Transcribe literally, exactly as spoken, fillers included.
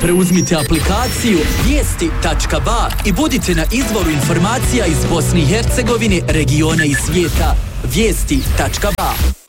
Preuzmite aplikaciju vijesti tačka ba i budite na izvoru informacija iz Bosne i Hercegovine, regiona i svijeta. vijesti tačka ba